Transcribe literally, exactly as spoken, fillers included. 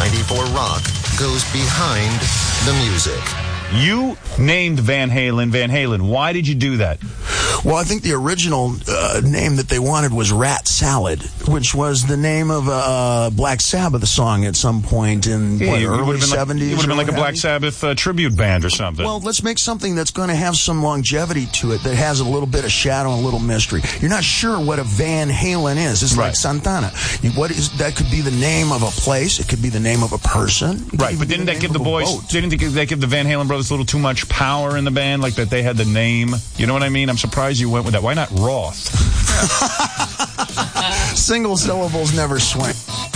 ninety-four Rock goes behind the music. You named Van Halen Van Halen. Why did you do that? Well, I think the original uh, name that they wanted was Rat Salad, which was the name of a uh, Black Sabbath song at some point in Yeah, what, you, early you seventies. Like, you would have been like a Black heavy? Sabbath uh, tribute band or something. Well, let's make something that's going to have some longevity to it, that has a little bit of shadow and a little mystery. You're not sure what a Van Halen is. It's Right. like Santana. You, what is that? Could be the name of a place. It could be the name of a person. It could Right, even but be didn't the that name give the of a boys, boat. didn't that give the Van Halen brothers a little too much power in the band, like that they had the name? You know what I mean? I'm surprised you went with that. Why not Roth? Single syllables never swing.